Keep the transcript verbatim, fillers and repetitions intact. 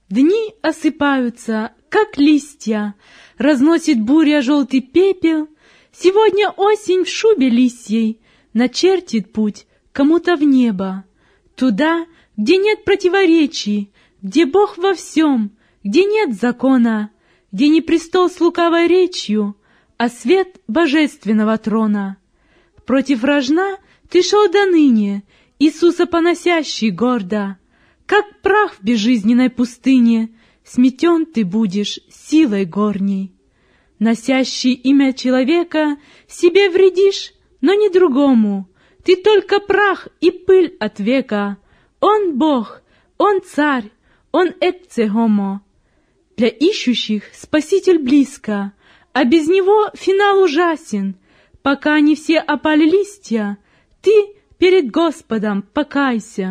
Дни осыпаются, как листья, разносит буря желтый пепел. Сегодня осень в шубе лисьей начертит путь кому-то в небо, туда, где нет противоречий, где Бог во всем, где нет закона, где не престол с лукавой речью, а свет божественного трона. Против рожна ты шел до ныне, Иисуса поносящий гордо. Как прах в безжизненной пустыне, сметен ты будешь силой горней. Носящий имя человека себе вредишь, но не другому. Ты только прах и пыль от века. Он Бог, Он Царь, Он Эцце Хомо. Для ищущих Спаситель близко, а без Него финал ужасен. Пока не все опали листья, ты перед Господом покайся.